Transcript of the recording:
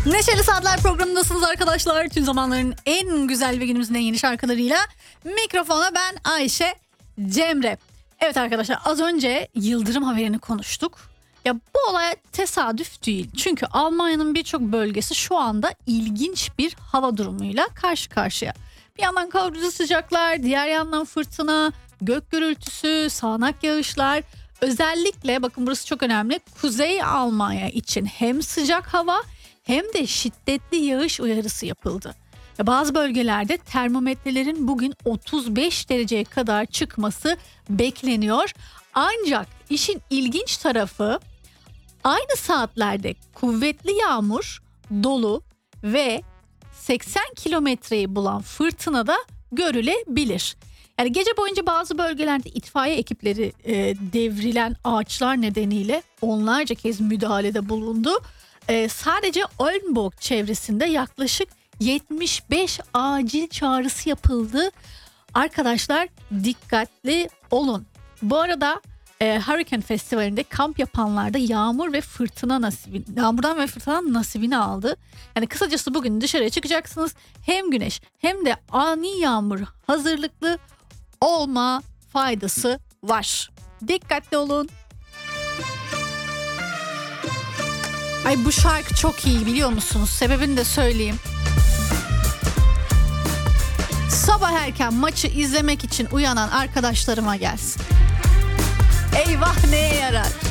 Neşeli Saatler programındasınız arkadaşlar. Tüm zamanların en güzel ve günümüzün en yeni şarkılarıyla mikrofona ben Ayşe Cemre. Evet arkadaşlar, az önce yıldırım haberini konuştuk. Ya bu olay tesadüf değil. Çünkü Almanya'nın birçok bölgesi şu anda ilginç bir hava durumuyla karşı karşıya. Bir yandan kavurucu sıcaklar, diğer yandan fırtına, gök gürültüsü, sağanak yağışlar. Özellikle bakın burası çok önemli. Kuzey Almanya için hem sıcak hava hem de şiddetli yağış uyarısı yapıldı. Bazı bölgelerde termometrelerin bugün 35 dereceye kadar çıkması bekleniyor. Ancak işin ilginç tarafı aynı saatlerde kuvvetli yağmur, dolu ve 80 kilometreyi bulan fırtına da görülebilir. Yani gece boyunca bazı bölgelerde itfaiye ekipleri devrilen ağaçlar nedeniyle onlarca kez müdahalede bulundu. Sadece Oldenburg çevresinde yaklaşık 75 acil çağrısı yapıldı. Arkadaşlar dikkatli olun. Bu arada Hurricane Festivali'nde kamp yapanlar da yağmurdan ve fırtınadan nasibini aldı. Yani kısacası bugün dışarıya çıkacaksınız. Hem güneş hem de ani yağmur hazırlıklı olma faydası var. Dikkatli olun. Ay bu şarkı çok iyi, biliyor musunuz? Sebebini de söyleyeyim. Sabah erken maçı izlemek için uyanan arkadaşlarıma gelsin. Eyvah neye yarar?